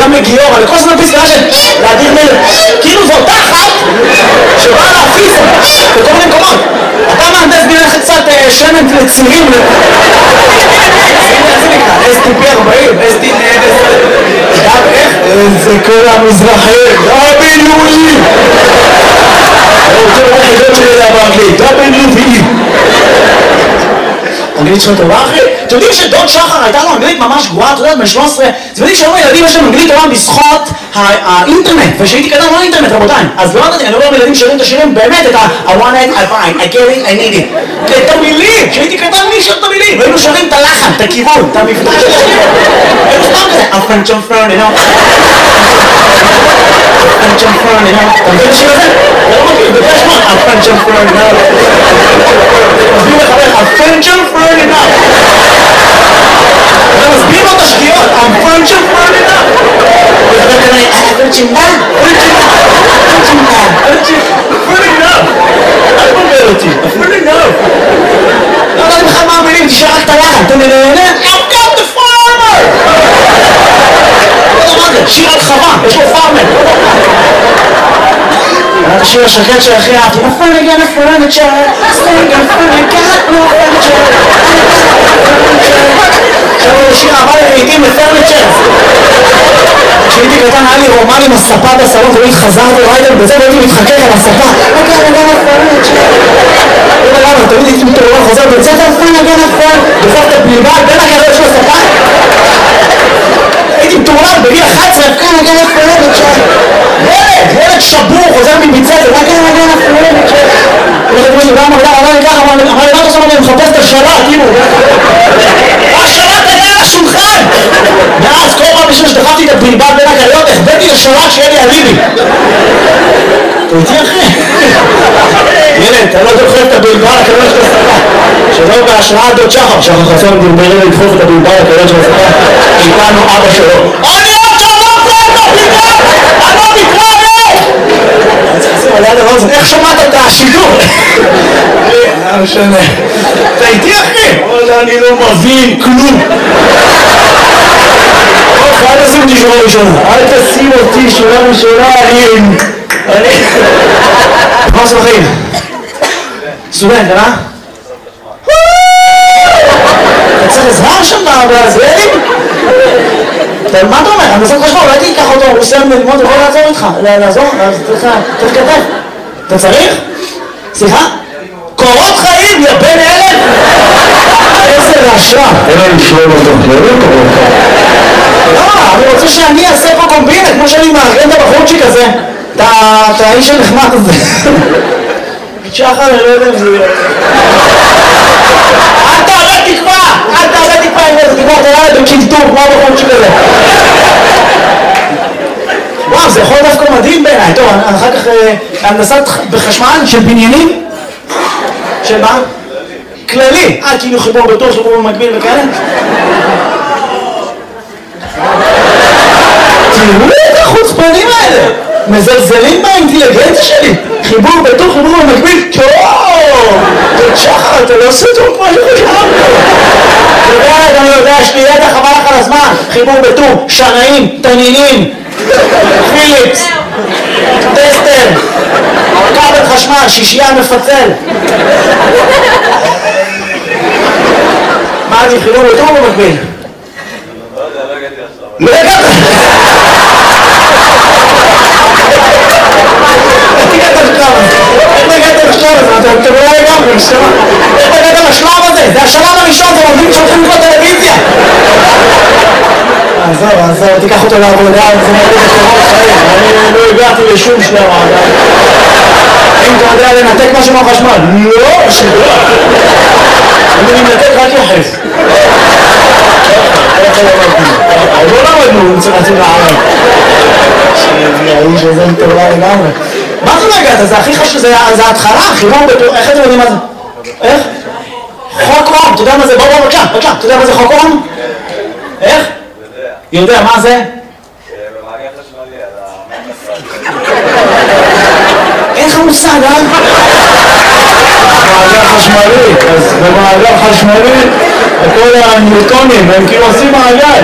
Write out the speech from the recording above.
וגם לגיור, אבל לכל זמן פסקה של להדיר מלך. כאילו זו אותה אחת שבאה להפיץ בכל מיני מקומות. אתה מהנדס בניין קצת שמן לצירים. STP 40, STP 10. איך? זה כל המזרחים. WE. זה היחידות שלי לדבר באנגלית. WE. אנגלית שלו טובה אחי? אתם יודעים שדוד שחר הייתה לו אנגלית ממש גרועה, אתה יודע, בן 13? אתם יודעים שהיום הילדים יש להם אנגלית טובה בזכות האינטרנט, ושהייתי קטן לא אינטרנט רבותיי. אז לא ידעתי, אני רואה ילדים שרים את השירים באמת את I want it, I find, I get it, I need it. את המילים, שהייתי קטן מי שר את המילים, והיינו שרים את הלחן, את הכיוון, את המבטא של השיר. היינו סתם כזה, a French on Fern, you know. a French on Fern, you know. אתה מבין את השיר הזה? זה לא מכיר, בגלל שמה, a French on Fern, you know. מסביר לחבר, a French on Fern, you know. אתה מסביר לו את השגיאות, a French on Fern, you know. וחבר כנראה, French on Fern, French on Fern, French on Fern, אל תבלבל אותי, אפילו לא. לא יודעת לך מה המילים, תשאר רק את הלחן, אתה נהנה? I've got the farmer! לא יודע מה זה, שיר על חווה, יש לו פארמר. היה את השיר השקט שהכי אהבתי, נפל again a furniture, staying in front of got no furniture. עכשיו הוא שיר אהבה לעיתים לפרניצ'ר. כשהייתי קטן היה לי רומן עם הספה בסלון, תמיד חזרתי ריידר בזה והייתי מתחכך על הספה. אוקיי, אני גם הפרניצ'ר. לא יודע למה, תמיד הייתי מתעורר חוזר בצאת אלפן הגן הפרן, דופק את הבלבל בין הגריות של הספה. הייתי מתעורר בגיל 11, אלפן הגן הפרניצ'ר. ילד שבור חוזר מביצת, אלפן הגן הפרניצ'ר. אני אמר לי ככה, אמר לי מה אתה עושה? אני מחפש את השלט, כאילו. השלט היה על השולחן! ואז כל פעם בשביל שדחפתי את הבלבל בין הגריות, החבאתי לשלט שיהיה לי אליבי. אתה איתי אחי? ילד, אתה לא דוחף את הבלבל לקריות של הספה. שלא בהשראה דוד שחר. שחר חסון דרברי לדחוף את הבלבל לקריות של הספה. איתנו אבא שלו. אני עוד שמעת את הבלבל! אני לא מתראה! איך שמעת את השידור? לא משנה. אתה איתי אחי? אני לא מבין כלום. אל תשים אותי שורה ראשונה. אל תשים אותי שורה ראשונה. מה עושה בחיים? סטודנט, אה? אתה צריך עזרה שם בעזריאלים? מה אתה אומר? אני עושה חשמל, אולי תיקח אותו, הוא עושה ללמוד, הוא יכול לעזור איתך. לעזור? צריך כתב. אתה צריך? סליחה? קורות חיים, יא בן אלף! איזה רעשה! אין לנו שואל אותו, לא קורות חיים. לא, אני רוצה שאני אעשה פה קומבינה, כמו שאני מארגן את הבחורצ'יק הזה. את האיש הנחמד הזה. שחר, אני לא יודע אם זה יהיה. אל תאבד תקווה! אל תאבד תקווה עם איזה תקווה, אתה יודע בקינטור, כמו הבחורצ'יק הזה. וואו, זה יכול דווקא מדהים בעיניי. טוב, אחר כך הנדסת בחשמל של בניינים. של מה? כללי. כאילו חיבור בטור, חיבור במקביל וכאלה. תראו את החוצפנים האלה. מזלזלים באינטליגנציה שלי. חיבור בטור, חיבור במקביל. טוב! שחר, אתה לא עושה טוב כמו שחשבנו. אני יודע, יש לי ידע חבל לך על הזמן. חיבור בטור, שנאים, תנינים. פיליפס, טסטר, כבל חשמל, שישייה מפצל. מה אני חילום יותר או במקביל? לא הגעת! איך הגעת לשלב הזה? איך הגעת לשלב הזה? אתם לא הגעתם, איך הגעת לשלב הזה? זה השלב הראשון, זה מוביל שהולכים לקרוא טלוויזיה. עזוב, תיקח אותו לעבודה, זה מוביל לשלב חיים. אני לא הגעתי לשום שלב עדיין. אם אתה יודע לנתק משהו מהחשמל? לא, שלא. אני מנתק רק יחס. לא למדנו, רצינו לערב. האיש הזה מטורלל לגמרי. מה זה לא הגעת? זה הכי חשוב, זה ההתחלה, חיבור בטור, איך אתם יודעים מה זה? איך? חוק אום, אתה יודע מה זה? בוא, בבקשה, אתה יודע מה זה חוק אום? איך? יודע, מה זה? במעגל חשמלי, על אין לך מושג, אה? מעגל חשמלי, אז במעגל חשמלי כל הניוטונים הם כאילו עושים מעגל.